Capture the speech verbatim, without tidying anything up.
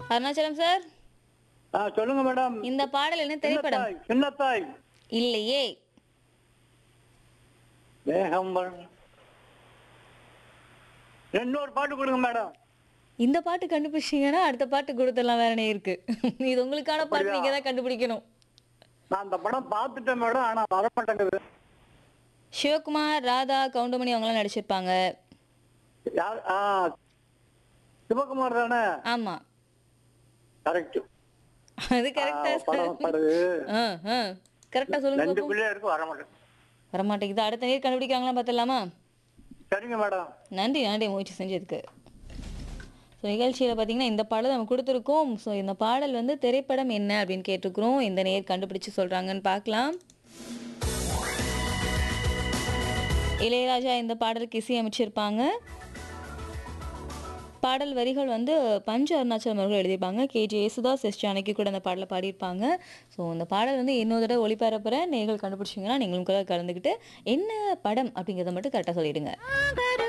Arunachalam sir, ஆ சொல்லுங்க madam. இந்த பாடல் என்ன திரைப்படம்? சின்னத்தாய் சின்னத்தாய் இல்லையே. வேகம் வரும். இன்னொரு பாட்டு கொடுங்க மேடம். இந்த பாட்டு கண்டுபிடிச்சீங்கன்னா அடுத்த பாட்டு கொடுத்துடலாம், வேற இருக்கு. இது உங்களுக்கான பாட்டு, அப்படியா? நீங்க தான் கண்டுபிடிக்கணும். நான் அந்த படம் பார்த்துட்டேன் மேடம். ஆனா வர மாட்டேங்குது. சிவகுமார், ராதா, கவுண்டமணி அவங்களாம் நடிச்சிருப்பாங்க. யார்? ஆ சிவகுமார் தானே? ஆமா, கரெக்ட். அது கரெக்டா படம் பாருது. கரெக்டா சொல்லுங்க ரெண்டு பாப்போம். பிள்ளையாருக்கு வர மாட்டேன். வரமாட்டேங்குது. அடுத்த நேர் கண்டுபிடிக்காங்களா பார்த்துடலாமா? சரிங்க மேடம். நன்றி நன்றி முயற்சி செஞ்சதுக்கு. ஸோ நிகழ்ச்சியில் பார்த்தீங்கன்னா இந்த பாடல் நம்ம கொடுத்துருக்கோம். ஸோ இந்த பாடல் வந்து திரைப்படம் என்ன அப்படின்னு கேட்டிருக்கிறோம். இந்த நேர் கண்டுபிடிச்சு சொல்கிறாங்கன்னு பார்க்கலாம். இளையராஜா இந்த பாடலுக்கு இசையமைச்சிருப்பாங்க. பாடல் வரிகள் வந்து பஞ்சு அருணாச்சலம் அவர்கள் எழுதியிருப்பாங்க. கேஜே யேசுதாஸ், எஸ் ஜானகி கூட அந்த பாடலை பாடியிருப்பாங்க. ஸோ இந்த பாடல் வந்து இன்னொரு தடவை ஒளிபரப்புற நேர்கள் கண்டுபிடிச்சிங்கன்னா நீங்களும் கூட கலந்துக்கிட்டு என்ன படம் அப்படிங்கிறத மட்டும் கரெக்டாக சொல்லிடுங்க.